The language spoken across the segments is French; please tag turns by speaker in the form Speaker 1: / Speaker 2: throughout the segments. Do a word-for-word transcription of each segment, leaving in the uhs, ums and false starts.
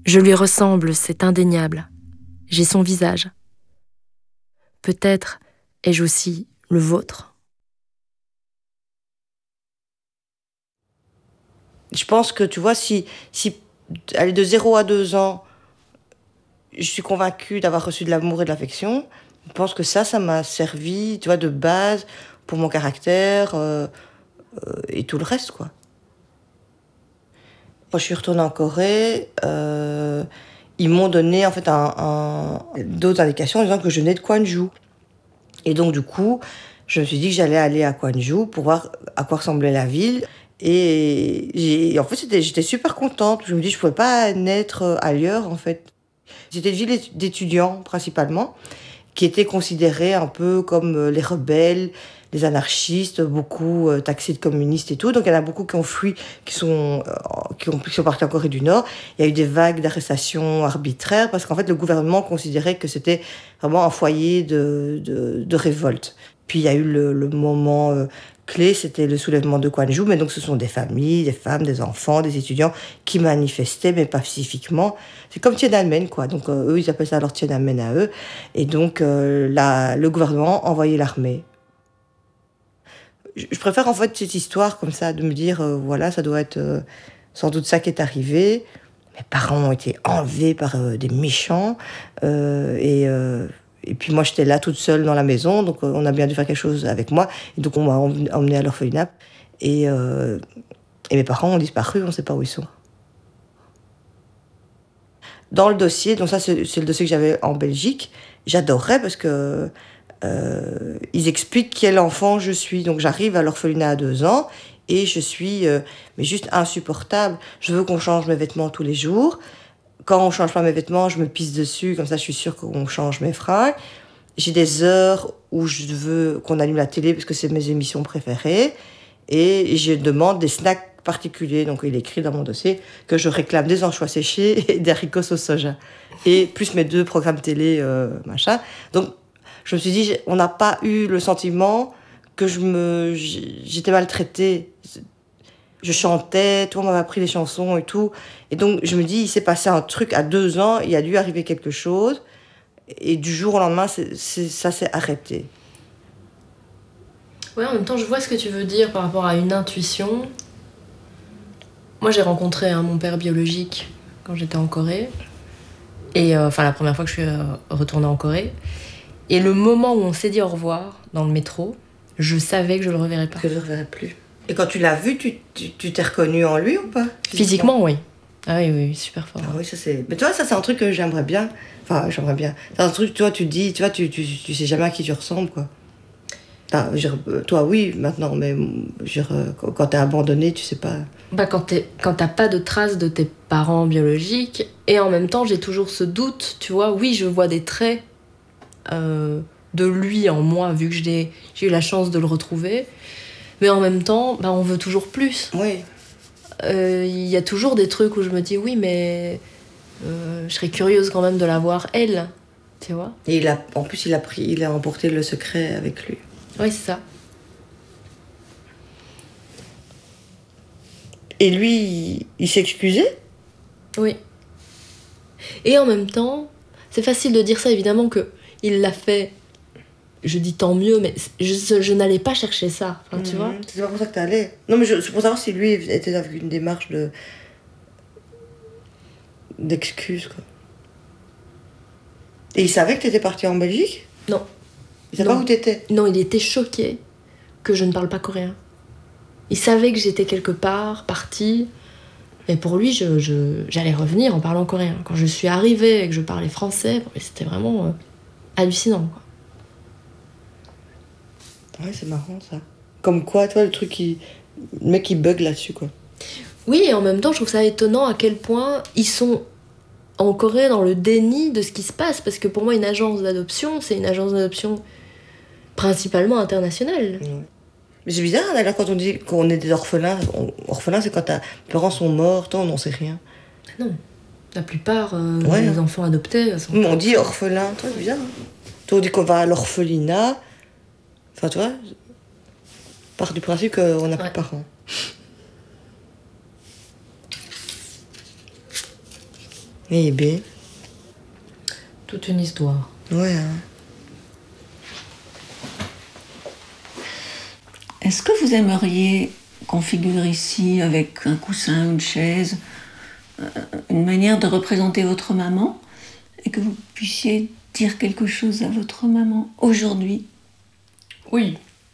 Speaker 1: Je lui ressemble, c'est indéniable. J'ai son visage. Peut-être ai-je aussi le vôtre.
Speaker 2: Je pense que, tu vois, si, si aller de zéro à deux ans, je suis convaincue d'avoir reçu de l'amour et de l'affection, je pense que ça, ça m'a servi, tu vois, de base pour mon caractère euh, euh, et tout le reste, quoi. Quand je suis retournée en Corée, euh, ils m'ont donné, en fait, un, un, d'autres indications en disant que je venais de Gwangju. Et donc, du coup, je me suis dit que j'allais aller à Gwangju pour voir à quoi ressemblait la ville. Et j'ai, en fait, c'était, j'étais super contente. Je me dis, je pouvais pas naître ailleurs, en fait. C'était une ville d'étudiants, principalement, qui étaient considérés un peu comme les rebelles, les anarchistes, beaucoup taxés de communistes et tout. Donc, il y en a beaucoup qui ont fui, qui sont, qui ont, qui sont partis en Corée du Nord. Il y a eu des vagues d'arrestations arbitraires parce qu'en fait, le gouvernement considérait que c'était vraiment un foyer de, de, de révolte. Puis, il y a eu le, le moment euh, clé, c'était le soulèvement de Gwangju. Mais donc, ce sont des familles, des femmes, des enfants, des étudiants qui manifestaient, mais pacifiquement. C'est comme Tiananmen, quoi. Donc, euh, eux, ils appellent ça leur Tiananmen à eux. Et donc, euh, la, le gouvernement envoyait l'armée. Je, je préfère, en fait, cette histoire comme ça, de me dire, euh, voilà, ça doit être euh, sans doute ça qui est arrivé. Mes parents ont été enlevés par euh, des méchants. Euh, et... Euh, Et puis moi, j'étais là toute seule dans la maison, donc euh, on a bien dû faire quelque chose avec moi. Et donc on m'a emmenée à l'orphelinat. Et, euh, et mes parents ont disparu, on ne sait pas où ils sont. Dans le dossier, donc ça c'est, c'est le dossier que j'avais en Belgique, j'adorais parce que euh, ils expliquent quel enfant je suis. Donc j'arrive à l'orphelinat à deux ans et je suis euh, mais juste insupportable. Je veux qu'on change mes vêtements tous les jours. Quand on change pas mes vêtements, je me pisse dessus, comme ça je suis sûre qu'on change mes fringues. J'ai des heures où je veux qu'on allume la télé parce que c'est mes émissions préférées. Et je demande des snacks particuliers. Donc il est écrit dans mon dossier que je réclame des anchois séchés et des haricots sauce soja. Et plus mes deux programmes télé, euh, machin. Donc je me suis dit, on n'a pas eu le sentiment que je me, j'étais maltraitée. Je chantais, tout le monde m'avait appris les chansons et tout. Et donc, je me dis, il s'est passé un truc à deux ans, il a dû arriver quelque chose. Et du jour au lendemain, c'est, c'est, ça s'est arrêté.
Speaker 1: Ouais, en même temps, je vois ce que tu veux dire par rapport à une intuition. Moi, j'ai rencontré hein, mon père biologique quand j'étais en Corée. Et euh, enfin, la première fois que je suis euh, retournée en Corée. Et le moment où on s'est dit au revoir dans le métro, je savais que je le reverrais pas.
Speaker 2: Que je le reverrais plus. Et quand tu l'as vu, tu, tu, tu t'es reconnue en lui ou pas?
Speaker 1: Physiquement, oui. Ah oui, oui, super fort.
Speaker 2: Ah oui, ça c'est... Mais toi, ça c'est un truc que j'aimerais bien. Enfin, j'aimerais bien. C'est un truc, toi, tu te dis, tu vois, tu, tu, tu sais jamais à qui tu ressembles, quoi. Enfin, je, toi, oui, maintenant, mais je, quand t'es abandonné, tu sais pas...
Speaker 1: Bah, quand, t'es, quand t'as pas de traces de tes parents biologiques, et en même temps, j'ai toujours ce doute, tu vois, oui, je vois des traits euh, de lui en moi, vu que j'ai, j'ai eu la chance de le retrouver, mais en même temps, bah, on veut toujours plus.
Speaker 2: Oui.
Speaker 1: Il euh, y a toujours des trucs où je me dis, oui, mais euh, je serais curieuse quand même de la voir, elle, tu vois.
Speaker 2: Et il a, en plus, il a, pris, il a emporté le secret avec lui.
Speaker 1: Oui, c'est ça.
Speaker 2: Et lui, il, il s'est excusé?
Speaker 1: Oui. Et en même temps, c'est facile de dire ça, évidemment, qu'il l'a fait. Je dis tant mieux, mais je, je n'allais pas chercher ça, enfin, mmh, tu vois.
Speaker 2: C'est pas pour ça que t'allais. Non, mais je, c'est pour savoir si lui était avec une démarche de... d'excuse, quoi. Et il savait que t'étais partie en Belgique?
Speaker 1: Non.
Speaker 2: Il savait pas où t'étais?
Speaker 1: Non, il était choqué que je ne parle pas coréen. Il savait que j'étais quelque part, partie. Mais pour lui, je, je, j'allais revenir en parlant coréen. Quand je suis arrivée et que je parlais français, c'était vraiment euh, hallucinant, quoi.
Speaker 2: Ouais, c'est marrant, ça. Comme quoi, toi, le truc qui... Le mec, il bug là-dessus, quoi.
Speaker 1: Oui, et en même temps, je trouve ça étonnant à quel point ils sont en Corée dans le déni de ce qui se passe. Parce que pour moi, une agence d'adoption, c'est une agence d'adoption principalement internationale.
Speaker 2: Ouais. Mais c'est bizarre, d'ailleurs, quand on dit qu'on est des orphelins. On... Orphelins, c'est quand tes parents sont morts, toi, on n'en sait rien.
Speaker 1: Non. La plupart euh,
Speaker 2: ouais,
Speaker 1: des enfants adoptés sont...
Speaker 2: Mais on dit orphelin, toi, c'est bizarre. Hein. Toi, on dit qu'on va à l'orphelinat. Enfin, tu vois, part du principe qu'on n'a ouais. plus de parents. Eh bien.
Speaker 1: Toute une histoire.
Speaker 2: Ouais. Hein.
Speaker 3: Est-ce que vous aimeriez qu'on figure ici avec un coussin, une chaise, une manière de représenter votre maman et que vous puissiez dire quelque chose à votre maman aujourd'hui?
Speaker 1: Oui.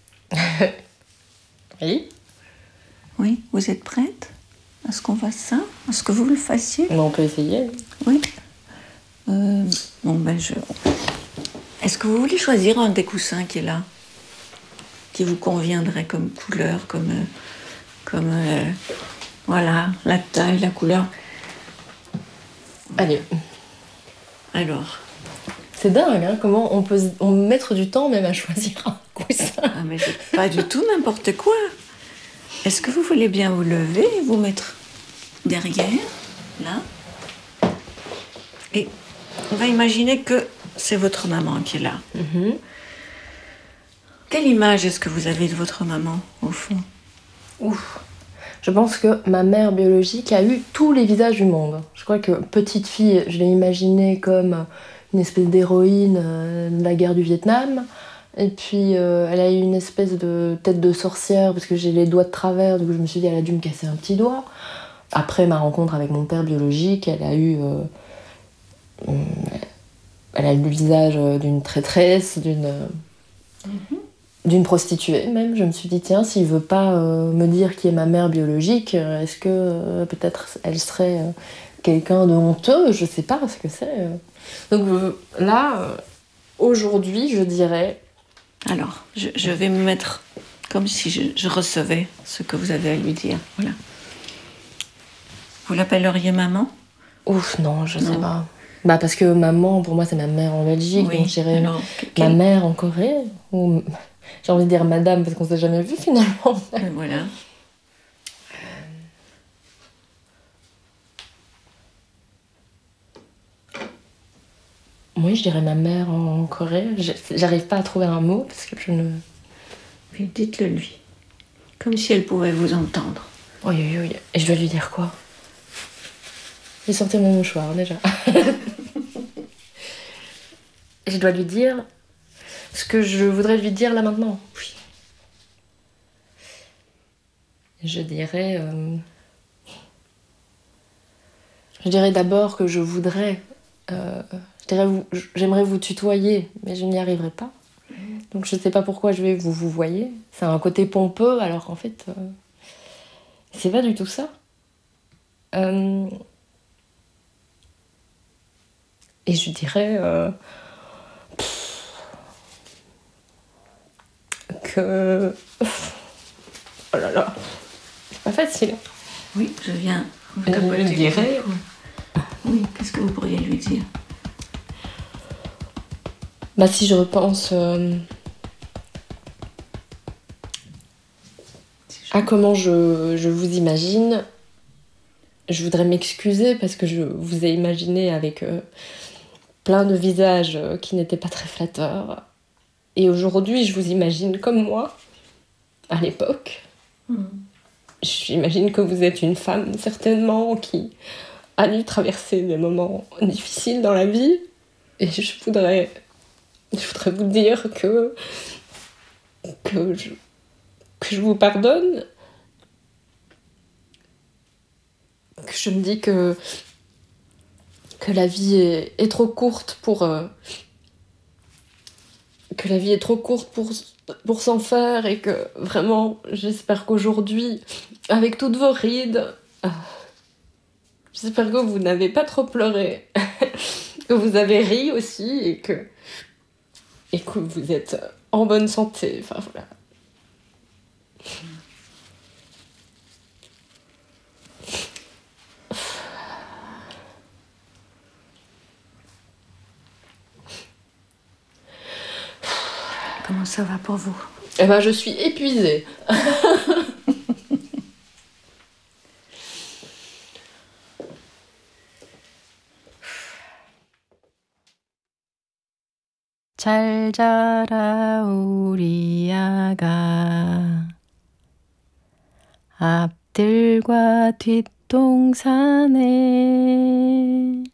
Speaker 1: Oui.
Speaker 3: Oui, vous êtes prête à ce qu'on fasse ça? À ce que vous le fassiez?
Speaker 1: On peut essayer.
Speaker 3: Oui. Euh, bon, ben je... Est-ce que vous voulez choisir un des coussins qui est là? Qui vous conviendrait comme couleur, comme... Euh, comme euh, voilà, la taille, la couleur.
Speaker 1: Allez.
Speaker 3: Alors.
Speaker 1: C'est dingue, hein, comment on peut on mettre du temps même à choisir un coussin.
Speaker 3: Ah, mais c'est pas du tout n'importe quoi. Est-ce que vous voulez bien vous lever et vous mettre derrière, là? Et on va imaginer que c'est votre maman qui est là.
Speaker 1: Mm-hmm.
Speaker 3: Quelle image est-ce que vous avez de votre maman, au fond?
Speaker 1: Ouf. Je pense que ma mère biologique a eu tous les visages du monde. Je crois que petite fille, je l'ai imaginée comme une espèce d'héroïne euh, de la guerre du Vietnam. Et puis euh, elle a eu une espèce de tête de sorcière parce que j'ai les doigts de travers, donc je me suis dit elle a dû me casser un petit doigt. Après ma rencontre avec mon père biologique, elle a eu, euh, elle a eu le visage d'une traîtresse, d'une... Mm-hmm. D'une prostituée même. Je me suis dit, tiens, s'il veut pas euh, me dire qui est ma mère biologique, euh, est-ce que euh, peut-être elle serait euh, quelqu'un de honteux? Je sais pas ce que c'est. Euh. Donc euh, là, euh, aujourd'hui, je dirais...
Speaker 3: Alors, je, je vais me mettre comme si je, je recevais ce que vous avez à lui dire. Voilà. Vous l'appelleriez maman?
Speaker 1: Ouf, non, je non. sais pas. Bah parce que maman, pour moi, c'est ma mère en Belgique, oui, donc je dirais alors, ma quel... mère en Corée, ou... J'ai envie de dire madame parce qu'on s'est jamais vu finalement.
Speaker 3: Et voilà.
Speaker 1: Oui, je dirais ma mère en Corée. J'arrive pas à trouver un mot parce que je ne...
Speaker 3: Mais dites-le lui. Comme si elle pouvait vous entendre.
Speaker 1: Oui, oui, oui. Et je dois lui dire quoi? J'ai sorti mon mouchoir déjà. Je dois lui dire ce que je voudrais lui dire là maintenant. Oui. Je dirais... Euh... Je dirais d'abord que je voudrais... Euh... Je dirais, vous... j'aimerais vous tutoyer, mais je n'y arriverai pas. Donc je ne sais pas pourquoi je vais vous vous voyez. C'est un côté pompeux, alors qu'en fait... Euh... C'est pas du tout ça. Euh... Et je dirais... Euh... que... Oh là là, c'est pas facile.
Speaker 3: Oui, je viens.
Speaker 1: Je lui dirais...
Speaker 3: Oui, qu'est-ce que vous pourriez lui dire?
Speaker 1: Bah si je repense euh... si je... à comment je, je vous imagine, je voudrais m'excuser parce que je vous ai imaginé avec euh, plein de visages euh, qui n'étaient pas très flatteurs. Et aujourd'hui, je vous imagine comme moi, à l'époque. Mmh. J'imagine que vous êtes une femme, certainement, qui a dû traverser des moments difficiles dans la vie. Et je voudrais, je voudrais vous dire que, que, je, que je vous pardonne. Que je me dis que, que la vie est, est trop courte pour... Euh, que la vie est trop courte pour, pour s'en faire et que vraiment, j'espère qu'aujourd'hui, avec toutes vos rides, euh, j'espère que vous n'avez pas trop pleuré, que vous avez ri aussi et que, et que vous êtes en bonne santé. Enfin voilà.
Speaker 3: Comment ça va pour vous?
Speaker 1: Eh ben, je suis épuisée. 잘 자라 우리 아가 앞들과 뒷동산에